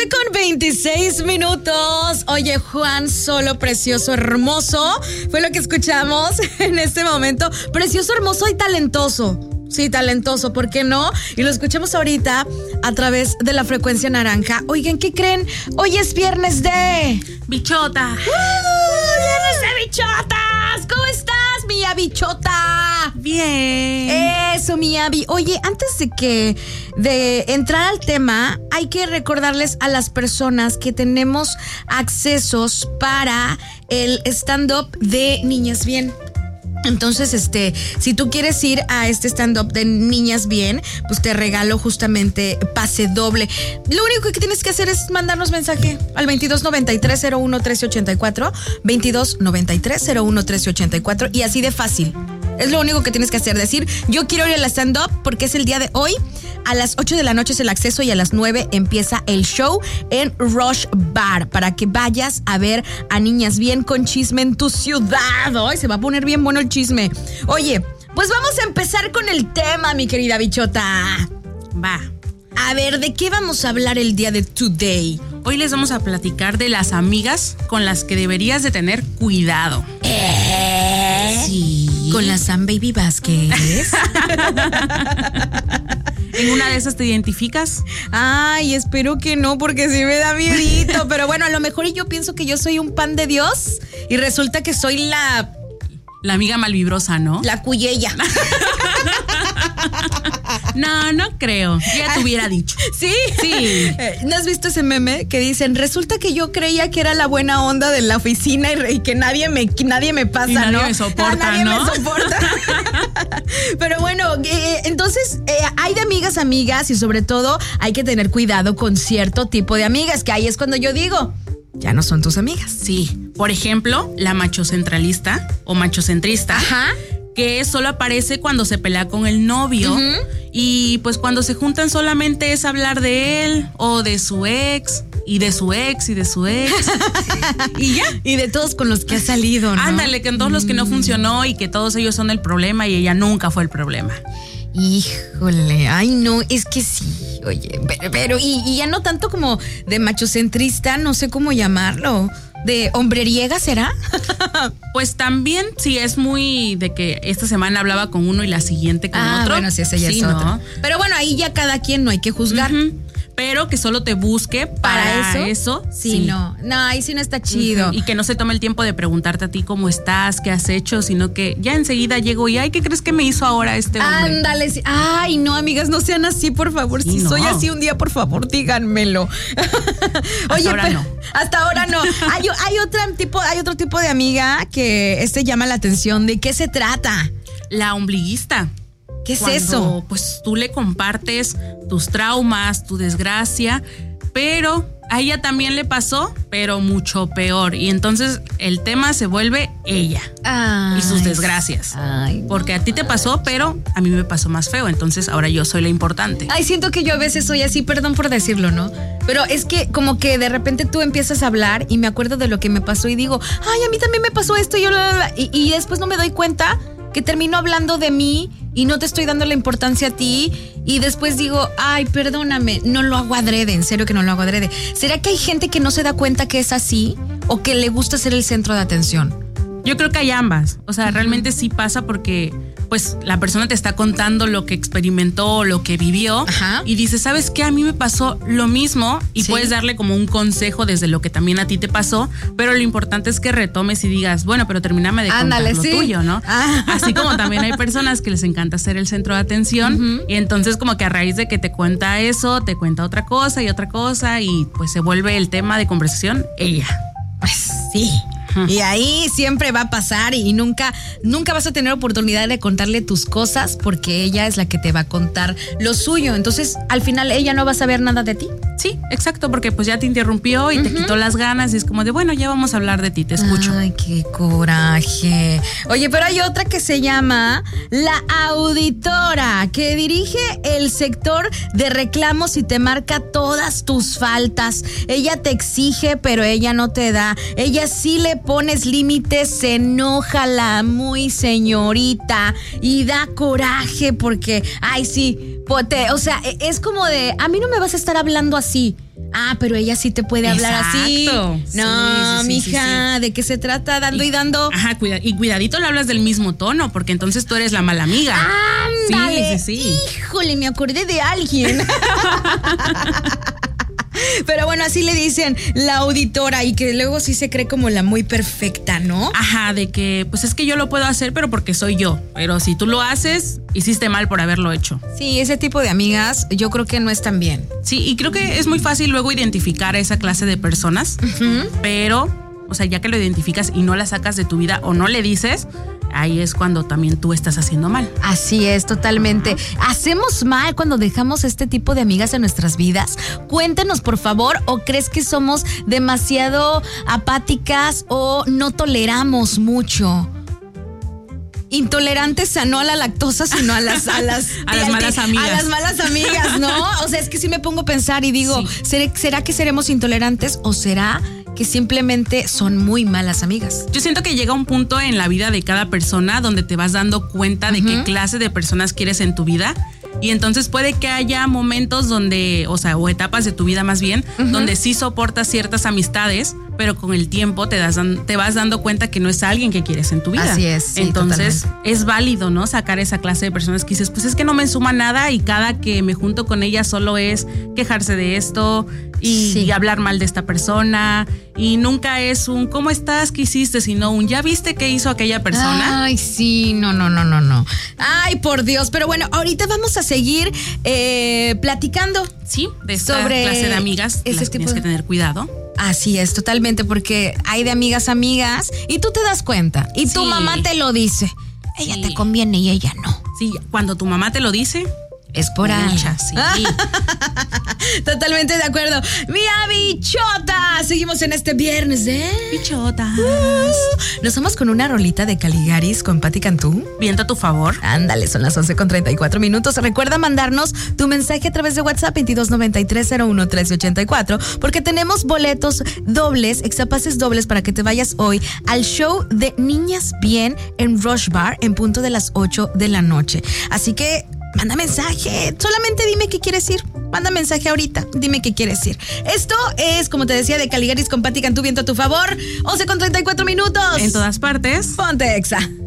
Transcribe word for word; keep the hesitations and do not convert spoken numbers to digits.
once con veintiséis minutos. Oye, Juan Solo, precioso, hermoso. Fue lo que escuchamos en este momento. Precioso, hermoso y talentoso. Sí, talentoso, ¿por qué no? Y lo escuchamos ahorita a través de la frecuencia naranja. Oigan, ¿qué creen? Hoy es viernes de... Bichota. ¡Uh! ¡Viernes de bichotas! ¿Cómo estás, mía bichota? Bien. Eso, mi Abby. Oye, antes de que de entrar al tema, hay que recordarles a las personas que tenemos accesos para el stand-up de Niñas Bien. Entonces, este, si tú quieres ir a este stand-up de Niñas Bien, pues te regalo justamente pase doble. Lo único que tienes que hacer es mandarnos mensaje al veintidós noventa y tres cero uno trece ochenta y cuatro, veintidós noventa y tres cero uno trece ochenta y cuatro, y así de fácil. Es lo único que tienes que hacer, decir, yo quiero ir al stand-up porque es el día de hoy. A las ocho de la noche es el acceso y a las nueve empieza el show en Rush Bar para que vayas a ver a Niñas Bien con chisme en tu ciudad. Hoy se va a poner bien bueno el chisme. Oye, pues vamos a empezar con el tema, mi querida bichota. Va. A ver, ¿de qué vamos a hablar el día de today? Hoy les vamos a platicar de las amigas con las que deberías de tener cuidado. ¿Eh? Sí. Con la Sam Baby Vázquez. ¿En una de esas te identificas? Ay, espero que no, porque sí me da miedito. Pero bueno, a lo mejor yo pienso que yo soy un pan de Dios y resulta que soy la... La amiga malvibrosa, ¿no? La cuyella. No, no creo. Ya te hubiera dicho. ¿Sí? Sí. ¿No has visto ese meme que dicen, resulta que yo creía que era la buena onda de la oficina y, y que nadie me, que nadie me pasa, y nadie ¿no? me soporta, nadie ¿no? me soporta. Pero bueno, eh, entonces eh, hay de amigas a amigas y sobre todo hay que tener cuidado con cierto tipo de amigas, que ahí es cuando yo digo, ya no son tus amigas. Sí. Por ejemplo, la machocentralista o machocentrista. Ajá. Que solo aparece cuando se pelea con el novio. Uh-huh. Y pues cuando se juntan solamente es hablar de él o de su ex y de su ex y de su ex. Y ya. Y de todos con los que ha salido, ¿no? Ándale, que en todos mm. los que no funcionó y que todos ellos son el problema y ella nunca fue el problema. Híjole, ay no, es que sí, oye, pero, pero y, y ya no tanto como de machocentrista, no sé cómo llamarlo. ¿De hombreriega será? Pues también, sí, es muy de que esta semana hablaba con uno y la siguiente con ah, otro. Bueno, sí, ese ya sí, es otro. ¿no? Pero bueno, ahí ya cada quien, no hay que juzgar. Uh-huh. Pero que solo te busque para, para eso. eso sí, sí, no. No, ahí sí no está chido. Uh-huh. Y que no se tome el tiempo de preguntarte a ti cómo estás, qué has hecho, sino que ya enseguida llego y, ay, ¿qué crees que me hizo ahora este hombre? Ándale, sí. Ay, no, amigas, no sean así, por favor. Sí, si no. soy así un día, por favor, díganmelo. Hasta Oye, ahora pero, no. Hasta ahora no. Hay, hay, otro tipo, hay otro tipo de amiga que este llama la atención. ¿De qué se trata? La ombliguista. ¿Qué es Cuando, eso? Pues tú le compartes tus traumas, tu desgracia, pero a ella también le pasó, pero mucho peor. Y entonces el tema se vuelve ella ay, y sus desgracias. Ay, porque a ti te pasó, pero a mí me pasó más feo. Entonces ahora yo soy la importante. Ay, siento que yo a veces soy así, perdón por decirlo, ¿no? Pero es que como que de repente tú empiezas a hablar y me acuerdo de lo que me pasó y digo, ay, a mí también me pasó esto y yo, y, y después no me doy cuenta que termino hablando de mí y no te estoy dando la importancia a ti y después digo, ay, perdóname, no lo hago adrede, en serio que no lo hago adrede. ¿Será que hay gente que no se da cuenta que es así o que le gusta ser el centro de atención? Yo creo que hay ambas, o sea, uh-huh. realmente sí pasa porque pues la persona te está contando lo que experimentó, lo que vivió. Ajá. Y dice, ¿sabes qué? A mí me pasó lo mismo y sí. puedes darle como un consejo desde lo que también a ti te pasó, pero lo importante es que retomes y digas, bueno, pero termíname de Ándale, contar lo sí. tuyo, ¿no? Ah. Así como también hay personas que les encanta ser el centro de atención uh-huh. y entonces como que a raíz de que te cuenta eso, te cuenta otra cosa y otra cosa y pues se vuelve el tema de conversación ella. Pues sí. Y ahí siempre va a pasar y nunca, nunca vas a tener oportunidad de contarle tus cosas porque ella es la que te va a contar lo suyo. Entonces, al final, ella no va a saber nada de ti. Sí, exacto, porque pues ya te interrumpió y uh-huh. te quitó las ganas y es como de, bueno, ya vamos a hablar de ti, te escucho. Ay, qué coraje. Oye, pero hay otra que se llama la auditora, que dirige el sector de reclamos y te marca todas tus faltas. Ella te exige, pero ella no te da. Ella sí le pones límites, se enoja la muy señorita y da coraje porque, ay, sí, pote, o sea, es como de, a mí no me vas a estar hablando así. Ah, pero ella sí te puede hablar Exacto. así. No, sí, sí, mija, sí, sí. ¿de qué se trata? Dando y, y dando. Ajá, cuida, y cuidadito le hablas del mismo tono, porque entonces tú eres la mala amiga. ¡Ándale! Sí, sí, sí. Híjole, me acordé de alguien. Pero bueno, así le dicen la auditora y que luego sí se cree como la muy perfecta, ¿no? Ajá, de que pues es que yo lo puedo hacer, pero porque soy yo. Pero si tú lo haces, hiciste mal por haberlo hecho. Sí, ese tipo de amigas yo creo que no están bien. Sí, y creo que es muy fácil luego identificar a esa clase de personas, uh-huh. pero, o sea, ya que lo identificas y no la sacas de tu vida o no le dices, ahí es cuando también tú estás haciendo mal. Así es, totalmente. ¿Hacemos mal cuando dejamos este tipo de amigas en nuestras vidas? Cuéntenos, por favor, ¿o crees que somos demasiado apáticas o no toleramos mucho? Intolerantes a no a la lactosa, sino a las a las, a las malas amigas. A las malas amigas, ¿no? O sea, es que sí me pongo a pensar y digo, sí. ¿será, ¿será que seremos intolerantes o será que simplemente son muy malas amigas? Yo siento que llega un punto en la vida de cada persona donde te vas dando cuenta uh-huh. de qué clase de personas quieres en tu vida. Y entonces puede que haya momentos donde, o sea, o etapas de tu vida más bien, uh-huh. donde sí soportas ciertas amistades, pero con el tiempo te das te vas dando cuenta que no es alguien que quieres en tu vida. Así es. Sí, entonces totalmente. Es válido, ¿no? Sacar esa clase de personas que dices, pues es que no me suma nada y cada que me junto con ella solo es quejarse de esto y, sí. y hablar mal de esta persona. Y nunca es un ¿cómo estás? ¿Qué hiciste? Sino un ¿ya viste qué hizo aquella persona? Ay, sí, no, no, no, no, no. Ay, por Dios. Pero bueno, ahorita vamos a seguir eh, platicando. Sí, de esta sobre clase de amigas. Ese las tipo tienes de... que tener cuidado. Así es, totalmente, porque hay de amigas amigas y tú te das cuenta y sí. tu mamá te lo dice. Ella sí. te conviene y ella no. Sí, cuando tu mamá te lo dice, es por algo. Sí. Totalmente de acuerdo. ¡Mía bichota! Seguimos en este viernes de bichotas. Uh, nos vamos con una rolita de Caligaris con Patti Cantú. Viento a tu favor. Ándale, son las once con treinta y cuatro minutos. Recuerda mandarnos tu mensaje a través de WhatsApp veintidós noventa y tres cero uno trece ochenta y cuatro porque tenemos boletos dobles, exapases dobles para que te vayas hoy al show de Niñas Bien en Rush Bar en punto de las ocho de la noche. Así que manda mensaje, solamente dime qué quieres ir. Manda mensaje ahorita, dime qué quieres ir. Esto es, como te decía, de Caligaris con Patti Cantú, Viento a tu favor. once con treinta y cuatro minutos. En todas partes. Ponte Exa.